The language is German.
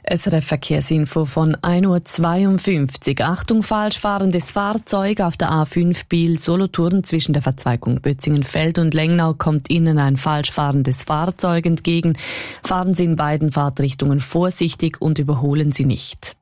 SRF Verkehrsinfo von 1:52 Uhr. Achtung, falsch fahrendes Fahrzeug auf der A5 Biel-Solothurn zwischen der Verzweigung Bötzingenfeld und Lengnau kommt Ihnen ein falsch fahrendes Fahrzeug entgegen. Fahren Sie in beiden Fahrtrichtungen vorsichtig und überholen Sie nicht.